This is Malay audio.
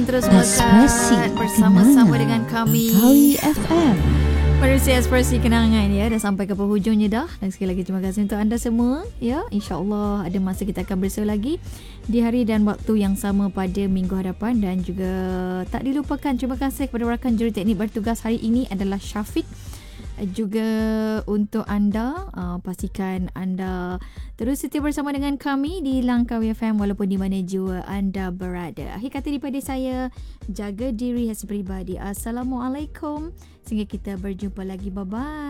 Terus melekat bersama-sama dengan kami Langkawi FM. Menerusi Ekspresi Kenangan ya. Dah sampai ke penghujungnya dah. Dan sekali lagi terima kasih untuk anda semua ya. InsyaAllah ada masa kita akan bersua lagi di hari dan waktu yang sama pada minggu hadapan. Dan juga tak dilupakan terima kasih kepada rakan juruteknik bertugas hari ini adalah Syafiq. Juga untuk anda, pastikan anda terus setia bersama dengan kami di Langkawi FM walaupun di mana jua anda berada. Akhir kata daripada saya, jaga diri hasil peribadi. Assalamualaikum. Sehingga kita berjumpa lagi. Bye-bye.